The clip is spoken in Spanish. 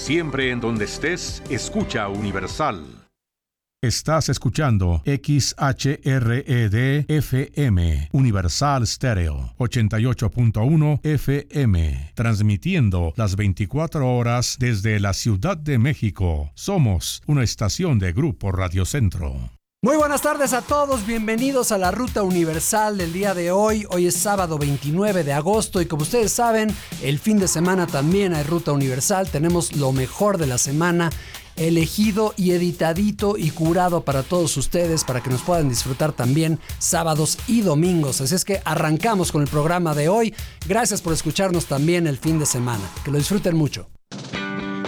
Siempre en donde estés, escucha Universal. Estás escuchando XHRED-FM, Universal Stereo, 88.1 FM, transmitiendo las 24 horas desde la Ciudad de México. Somos una estación de Grupo Radio Centro. Muy buenas tardes a todos, bienvenidos a la Ruta Universal del día de hoy. Hoy es sábado 29 de agosto y como ustedes saben, el fin de semana también hay Ruta Universal. Tenemos lo mejor de la semana elegido y editadito y curado para todos ustedes, para que nos puedan disfrutar también sábados y domingos. Así es que arrancamos con el programa de hoy. Gracias por escucharnos también el fin de semana. Que lo disfruten mucho.